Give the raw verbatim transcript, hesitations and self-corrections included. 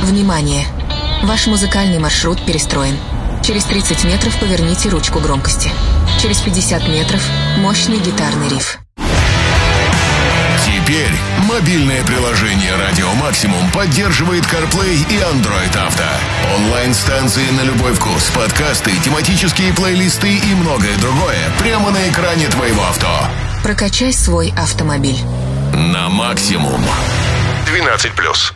Внимание! Ваш музыкальный маршрут перестроен. Через тридцать метров поверните ручку громкости. Через пятьдесят метров мощный гитарный риф. Теперь мобильное приложение «Радио Максимум» поддерживает CarPlay и Android Auto. Онлайн-станции на любой вкус, подкасты, тематические плейлисты и многое другое прямо на экране твоего авто. Прокачай свой автомобиль. На максимум. двенадцать плюс.